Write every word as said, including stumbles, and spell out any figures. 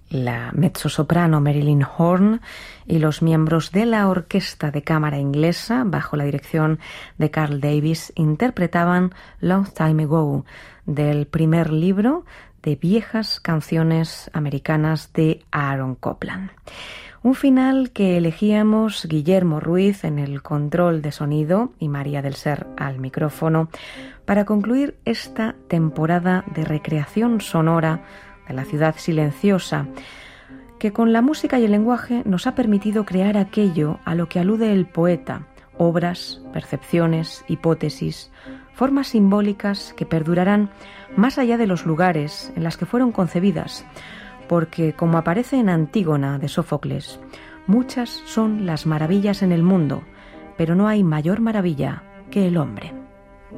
la mezzosoprano Marilyn Horne y los miembros de la Orquesta de Cámara Inglesa, bajo la dirección de Carl Davis, interpretaban Long Time Ago, del primer libro de viejas canciones americanas de Aaron Copland. Un final que elegíamos Guillermo Ruiz en el control de sonido y María del Ser al micrófono para concluir esta temporada de recreación sonora de la ciudad silenciosa, que con la música y el lenguaje nos ha permitido crear aquello a lo que alude el poeta: obras, percepciones, hipótesis, formas simbólicas que perdurarán más allá de los lugares en las que fueron concebidas, porque, como aparece en Antígona de Sófocles, muchas son las maravillas en el mundo, pero no hay mayor maravilla que el hombre.